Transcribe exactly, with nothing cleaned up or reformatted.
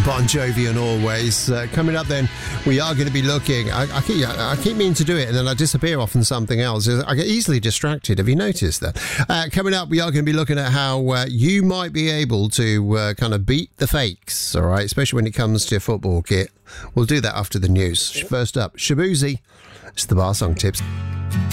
Bon Jovi and Always. Uh, coming up then, we are going to be looking... I, I, keep, I keep meaning to do it and then I disappear off on something else. I get easily distracted. Have you noticed that? Uh, coming up, we are going to be looking at how uh, you might be able to uh, kind of beat the fakes, all right, especially when it comes to football kit. We'll do that after the news. First up, Shaboozey. It's the Bar Song Tips.